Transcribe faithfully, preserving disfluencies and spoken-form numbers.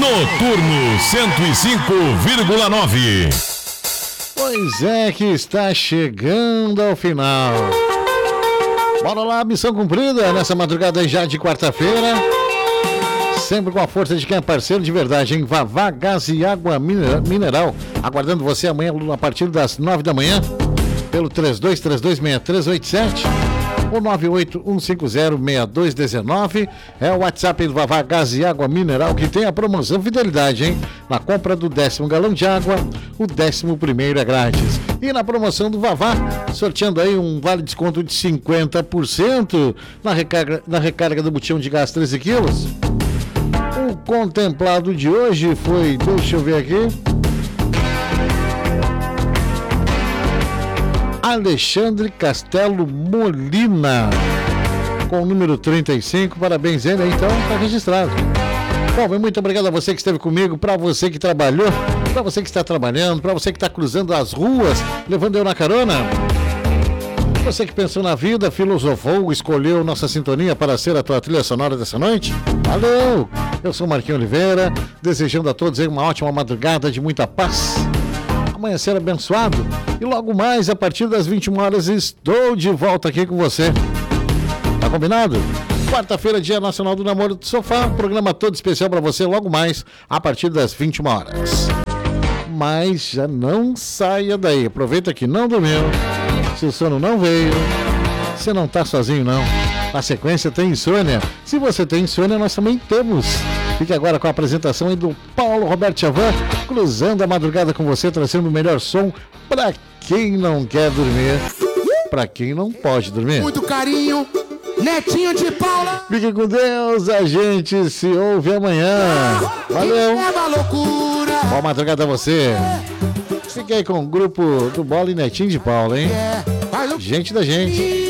Noturno cento e cinco vírgula nove. Pois é, que está chegando ao final. Bora lá, missão cumprida nessa madrugada já de quarta-feira. Sempre com a força de quem é parceiro de verdade, hein? Vavá Gás e Água Mineral. Aguardando você amanhã a partir das nove da manhã. Pelo três dois três dois seis três oito sete ou nove oito um cinco zero seis dois um nove. É o WhatsApp do Vavá Gás e Água Mineral, que tem a promoção Fidelidade, hein? Na compra do décimo galão de água, o décimo primeiro é grátis. E na promoção do Vavá, sorteando aí um vale desconto de cinquenta por cento na recarga, na recarga do botijão de gás treze quilos. O contemplado de hoje foi, deixa eu ver aqui, Alexandre Castelo Molina, com o número trinta e cinco. Parabéns ele, então está registrado. Bom, muito obrigado a você que esteve comigo, para você que trabalhou, para você que está trabalhando, para você que está cruzando as ruas, levando eu na carona. Você que pensou na vida, filosofou, escolheu nossa sintonia para ser a tua trilha sonora dessa noite. Valeu! Eu sou Marquinhos Oliveira, desejando a todos aí uma ótima madrugada de muita paz. Amanhecer abençoado. E logo mais, a partir das vinte e uma horas, estou de volta aqui com você. Tá combinado? Quarta-feira, Dia Nacional do Namoro do Sofá. Um programa todo especial para você logo mais, a partir das vinte e uma horas. Mas já não saia daí. Aproveita que não dormiu. Se o sono não veio, você não tá sozinho, não. Na sequência tem insônia. Se você tem insônia, nós também temos. Fique agora com a apresentação aí do Paulo Roberto Chavan, cruzando a madrugada com você, trazendo o melhor som pra quem não quer dormir, pra quem não pode dormir. Muito carinho, Netinho de Paula. Fique com Deus, a gente se ouve amanhã. Valeu. Boa madrugada a você. Fique aí com o grupo do Bola e Netinho de Paula, hein? Gente da gente.